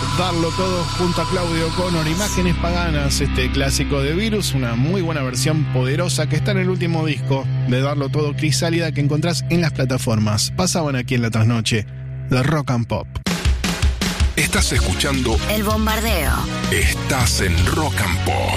Darlo Todo junto a Claudio Connor, Imágenes Paganas, este clásico de Virus, una muy buena versión poderosa que está en el último disco de Darlo Todo, Crisálida, que encontrás en las plataformas. Pasaban aquí en la trasnoche de Rock and Pop. Estás escuchando El Bombardeo. Estás en Rock and Pop.